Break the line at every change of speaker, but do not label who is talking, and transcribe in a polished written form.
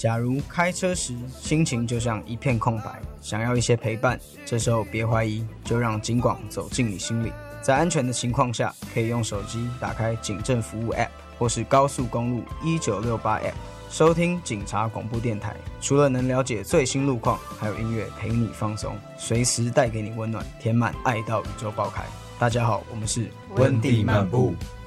假如开车时心情就像一片空白，想要一些陪伴，这时候别怀疑，就让警广走进你心里。在安全的情况下，可以用手机打开警政服务 App 或是高速公路1968 App 收听警察广播电台。除了能了解最新路况，还有音乐陪你放松，随时带给你温暖，填满爱到宇宙爆开。大家好，我们是
温蒂漫步。